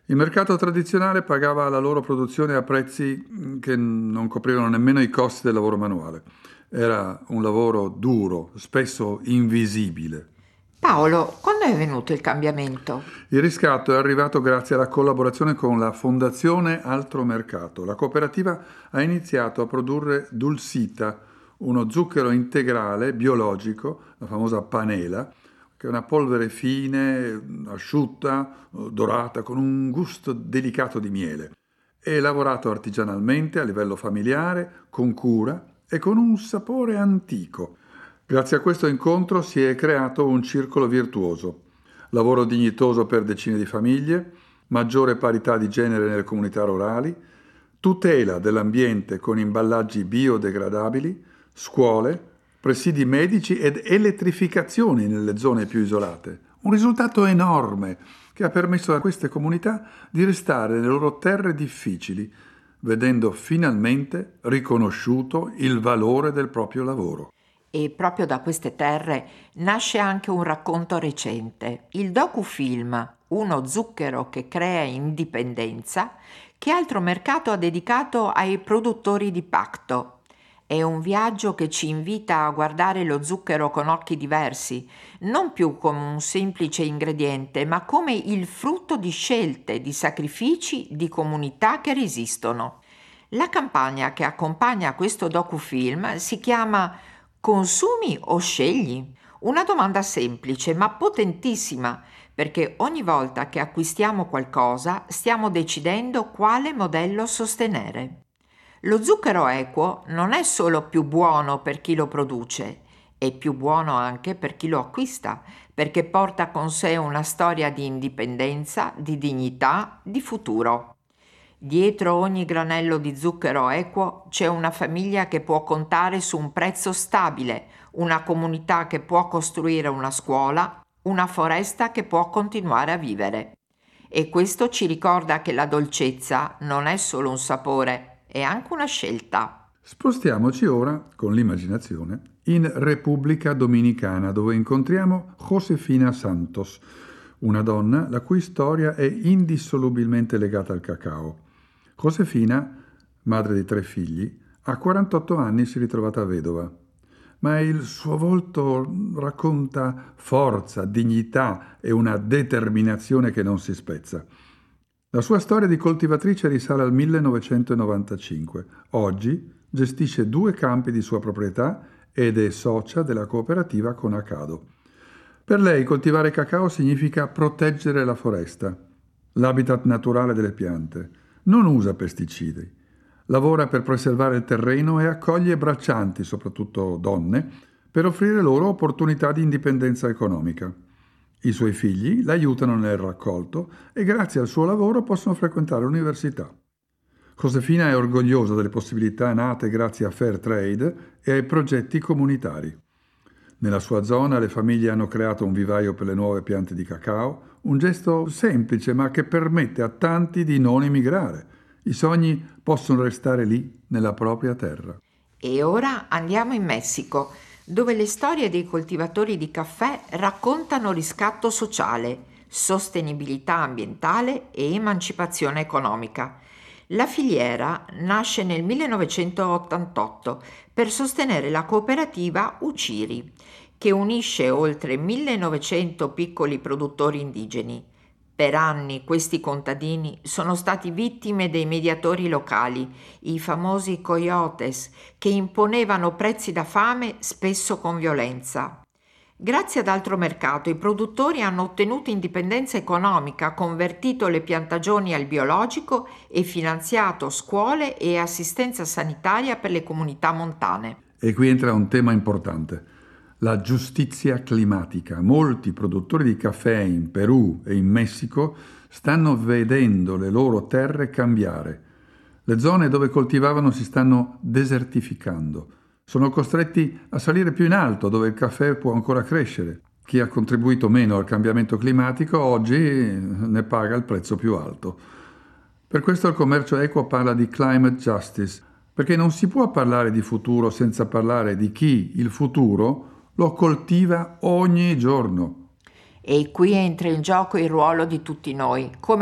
Il mercato tradizionale pagava la loro produzione a prezzi che non coprivano nemmeno i costi del lavoro manuale. Era un lavoro duro, spesso invisibile. Paolo, quando è venuto il cambiamento? Il riscatto è arrivato grazie alla collaborazione con la Fondazione Altro Mercato. La cooperativa ha iniziato a produrre Dulcita, uno zucchero integrale biologico, la famosa panela, che è una polvere fine, asciutta, dorata, con un gusto delicato di miele. È lavorato artigianalmente a livello familiare, con cura e con un sapore antico. Grazie a questo incontro si è creato un circolo virtuoso. Lavoro dignitoso per decine di famiglie, maggiore parità di genere nelle comunità rurali, tutela dell'ambiente con imballaggi biodegradabili, scuole, presidi medici ed elettrificazioni nelle zone più isolate. Un risultato enorme che ha permesso a queste comunità di restare nelle loro terre difficili, vedendo finalmente riconosciuto il valore del proprio lavoro. E proprio da queste terre nasce anche un racconto recente, il docufilm Uno zucchero che crea indipendenza, che Altro Mercato ha dedicato ai produttori di Pacto. È un viaggio che ci invita a guardare lo zucchero con occhi diversi, non più come un semplice ingrediente, ma come il frutto di scelte, di sacrifici, di comunità che resistono. La campagna che accompagna questo docufilm si chiama Consumi o scegli? Una domanda semplice ma potentissima, perché ogni volta che acquistiamo qualcosa stiamo decidendo quale modello sostenere. Lo zucchero equo non è solo più buono per chi lo produce, è più buono anche per chi lo acquista, perché porta con sé una storia di indipendenza, di dignità, di futuro. Dietro ogni granello di zucchero equo c'è una famiglia che può contare su un prezzo stabile, una comunità che può costruire una scuola, una foresta che può continuare a vivere. E questo ci ricorda che la dolcezza non è solo un sapore, è anche una scelta. Spostiamoci ora, con l'immaginazione, in Repubblica Dominicana, dove incontriamo Josefina Santos, una donna la cui storia è indissolubilmente legata al cacao. Josefina, madre di 3 figli, a 48 anni si è ritrovata vedova, ma il suo volto racconta forza, dignità e una determinazione che non si spezza. La sua storia di coltivatrice risale al 1995. Oggi gestisce 2 campi di sua proprietà ed è socia della cooperativa Conacado. Per lei coltivare cacao significa proteggere la foresta, l'habitat naturale delle piante. Non usa pesticidi. Lavora per preservare il terreno e accoglie braccianti, soprattutto donne, per offrire loro opportunità di indipendenza economica. I suoi figli l'aiutano nel raccolto e grazie al suo lavoro possono frequentare l'università. Josefina è orgogliosa delle possibilità nate grazie a Fair Trade e ai progetti comunitari. Nella sua zona le famiglie hanno creato un vivaio per le nuove piante di cacao, un gesto semplice ma che permette a tanti di non emigrare. I sogni possono restare lì, nella propria terra. E ora andiamo in Messico, dove le storie dei coltivatori di caffè raccontano riscatto sociale, sostenibilità ambientale e emancipazione economica. La filiera nasce nel 1988 per sostenere la cooperativa Uciri, che unisce oltre 1900 piccoli produttori indigeni. Per anni questi contadini sono stati vittime dei mediatori locali, i famosi coyotes, che imponevano prezzi da fame spesso con violenza. Grazie ad Altro Mercato i produttori hanno ottenuto indipendenza economica, convertito le piantagioni al biologico e finanziato scuole e assistenza sanitaria per le comunità montane. E qui entra un tema importante, la giustizia climatica. Molti produttori di caffè in Perù e in Messico stanno vedendo le loro terre cambiare. Le zone dove coltivavano si stanno desertificando. Sono costretti a salire più in alto, dove il caffè può ancora crescere. Chi ha contribuito meno al cambiamento climatico oggi ne paga il prezzo più alto. Per questo il commercio equo parla di climate justice, perché non si può parlare di futuro senza parlare di chi il futuro lo coltiva ogni giorno. E qui entra in gioco il ruolo di tutti noi, come